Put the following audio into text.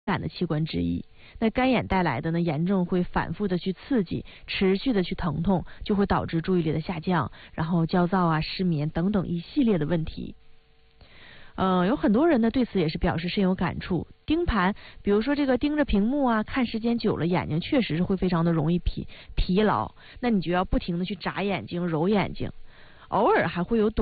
感的器官之一。那干眼带来的呢炎症会反复的去刺激，持续的去疼痛，就会导致注意力的下降，然后焦躁啊、失眠等等一系列的问题。有很多人呢对此也是表示深有感触。盯盘，比如说这个盯着屏幕啊，看时间久了，眼睛确实是会非常的容易疲劳。那你就要不停的去眨眼睛、揉眼睛，偶尔还会有